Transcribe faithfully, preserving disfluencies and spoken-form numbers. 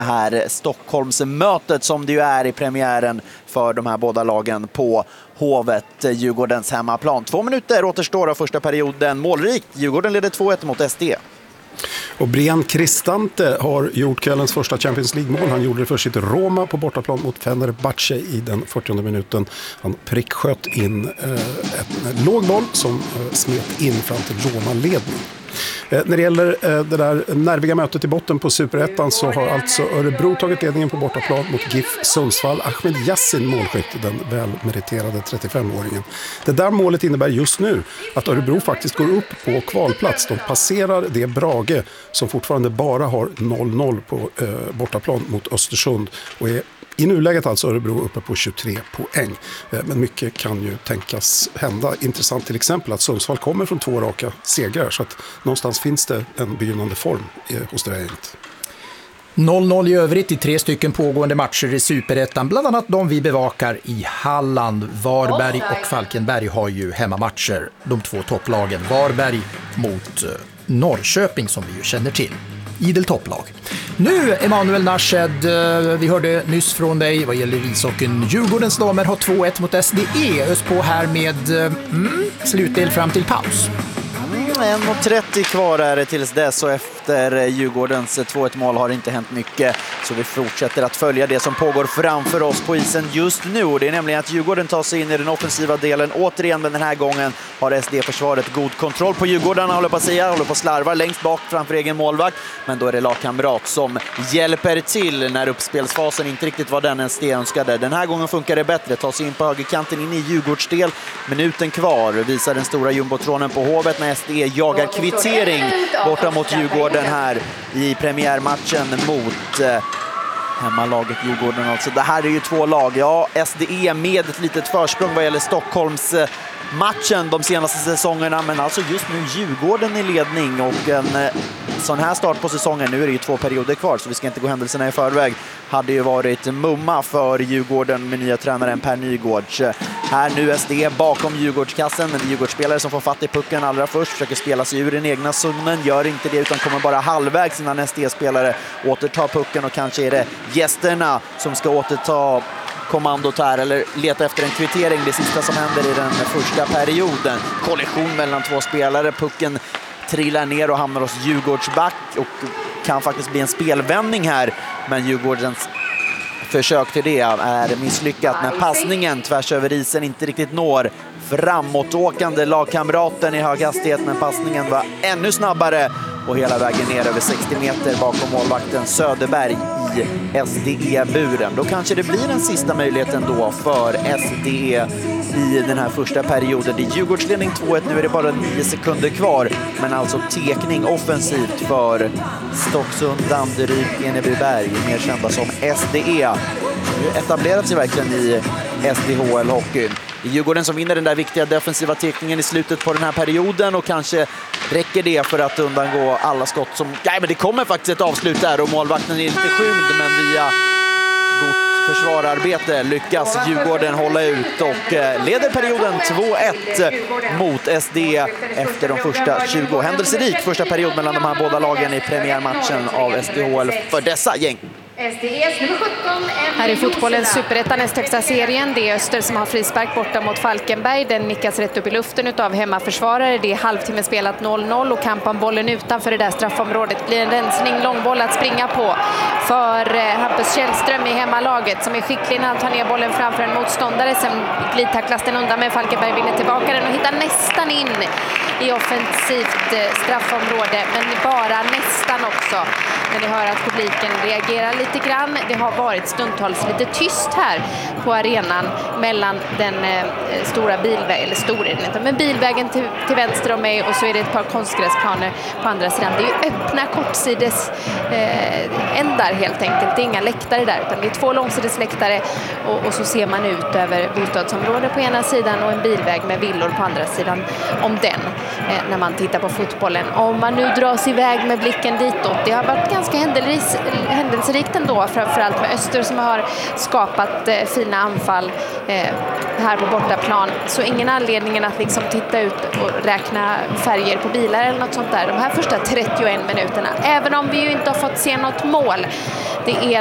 här Stockholmsmötet som det ju är i premiären för de här båda lagen på Hovet, Djurgårdens hemmaplan. Två minuter återstår av första perioden. Målrikt, Djurgården leder två ett mot S D. Och Brian Cristante har gjort kvällens första Champions League-mål. Han gjorde det för sitt Roma på bortaplan mot Fenerbahce i den fyrtionde minuten. Han pricksköt in eh, ett låg boll som eh, smet in fram till Roma-ledning. Eh, när det gäller eh, det där nerviga mötet i botten på Superettan så har alltså Örebro tagit ledningen på bortaplan mot GIF Sundsvall. Ahmed Yassin målskytt, den välmeriterade trettiofemåringen. Det där målet innebär just nu att Örebro faktiskt går upp på kvalplats. De passerar det Brage som fortfarande bara har noll noll på eh, bortaplan mot Östersund och är i nuläget alltså Örebro uppe på tjugotre poäng. Men mycket kan ju tänkas hända. Intressant till exempel att Sundsvall kommer från två raka segrar så att någonstans finns det en begynnande form hos det här gänget. noll noll i övrigt i tre stycken pågående matcher i Superettan. Bland annat de vi bevakar i Halland. Varberg och Falkenberg har ju hemmamatcher. De två topplagen. Varberg mot Norrköping som vi ju känner till. Idel topplag. Nu Emanuel Narshed, vi hörde nyss från dig vad gäller ishockeyn. Djurgårdens damer har två ett mot S D E. Ös på här med mm, slutdel fram till paus. en trettio kvar är det tills dess och efter Djurgårdens två ett mål har det inte hänt mycket. Så vi fortsätter att följa det som pågår framför oss på isen just nu. Det är nämligen att Djurgården tar sig in i den offensiva delen. Återigen, men den här gången har S D-försvaret god kontroll på Djurgården. Håller på att säga, håller på att slarva längst bak framför egen målvakt. Men då är det lagkamrat som hjälper till när uppspelsfasen inte riktigt var den S D önskade. Den här gången funkar det bättre. Tar sig in på högerkanten in i Djurgårdsdel. Minuten kvar visar den stora jumbotronen på Hovet när S D jagar kvittering borta mot Djurgården här i premiärmatchen mot eh, hemmalaget Djurgården. Alltså, det här är ju två lag. Ja, S D E med ett litet försprång vad gäller Stockholms eh, matchen de senaste säsongerna, men alltså just nu Djurgården i ledning och en eh, sån här start på säsongen. Nu är det ju två perioder kvar så vi ska inte gå händelserna i förväg. Hade ju varit mumma för Djurgården med nya tränaren Per Nygårds. Här nu S D bakom Djurgårdskassen, men Djurgårdsspelare som får fatt i pucken allra först försöker spela sig ur den egna zonen, gör inte det utan kommer bara halvvägs innan S D-spelare återtar pucken och kanske är det gästerna som ska återta kommandot här eller leta efter en kvittering. Det sista som händer i den första perioden. Kollision mellan två spelare, pucken trillar ner och hamnar hos Djurgårdsback och kan faktiskt bli en spelvändning här, men Djurgårdens försök till det är misslyckat när passningen tvärs över isen inte riktigt når framåtåkande lagkamraten i hög hastighet, men passningen var ännu snabbare och hela vägen ner över sextio meter bakom målvakten Söderberg i S D E-buren. Då kanske det blir den sista möjligheten då för S D E i den här första perioden. Det är Djurgårdsledning två ett, nu är det bara nio sekunder kvar, men alltså tekning offensivt för Stocksund, Danderyd, Enebyberg, mer kända som S D E. Nu etablerat sig verkligen i S D H L-hockeyn. Det är Djurgården som vinner den där viktiga defensiva tekningen i slutet på den här perioden och kanske räcker det för att undangå alla skott som... Nej, men det kommer faktiskt ett avslut där och målvakten är lite skymd, men via gott försvararbete lyckas Djurgården hålla ut och leder perioden två ett mot S D efter de första tjugo. Händelserik första period mellan de här båda lagen i premiärmatchen av S D H L för dessa gäng. Här i fotbollens Superettan näst högsta serien. Det är Öster som har frispark borta mot Falkenberg. Den nickas rätt upp i luften av hemmaförsvarare. Det är halvtimme spelat noll noll och kamp om bollen utanför det där straffområdet. Blir en rensning, långboll att springa på för Hampus Källström i hemmalaget som är skicklig när han tar ner bollen framför en motståndare. Sen glidtacklas den undan, men Falkenberg vinner tillbaka den och hittar nästan in i offensivt straffområde, men bara nästan också. Men ni hör att publiken reagerar lite grann. Det har varit stundtals lite tyst här på arenan mellan den eh, stora bilvägen, eller stor är den inte, men bilvägen till, till vänster om mig och så är det ett par konstgräsplaner på andra sidan. Det är ju öppna kortsides eh, ändar helt enkelt. Det är inga läktare läktare där, utan det är två långsidesläktare och, och så ser man ut över bostadsområdet på ena sidan och en bilväg med villor på andra sidan om den eh, när man tittar på fotbollen. Om man nu dras iväg med blicken ditåt, det har varit ganska händelserikt ändå, framförallt med Öster som har skapat eh, fina anfall eh, här på bortaplan, så ingen anledning att liksom titta ut och räkna färger på bilar eller något sånt där de här första trettioen minuterna, även om vi ju inte har fått se något mål. Det är